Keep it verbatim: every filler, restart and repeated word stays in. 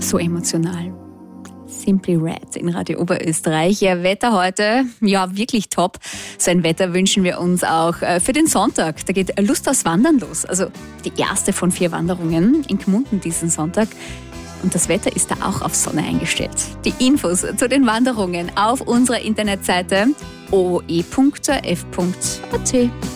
so emotional. Simply Red in Radio Oberösterreich. Ja, Wetter heute, ja, wirklich top. So ein Wetter wünschen wir uns auch für den Sonntag. Da geht Lust aufs Wandern los. Also die erste von vier Wanderungen in Gmunden diesen Sonntag. Und das Wetter ist da auch auf Sonne eingestellt. Die Infos zu den Wanderungen auf unserer Internetseite o e punkt f punkt a t.